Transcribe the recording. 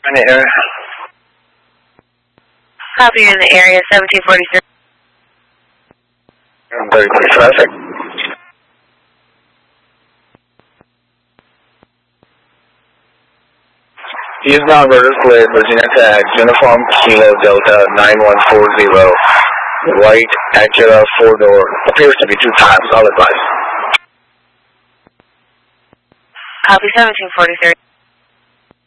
In the area. Copy in the area, 1743. 33 traffic. Use non-vertical plate, Virginia tag, Uniform Kilo Delta 9140, white Acura 4-door, appears to be 2 times, I'll advise. Copy 1743.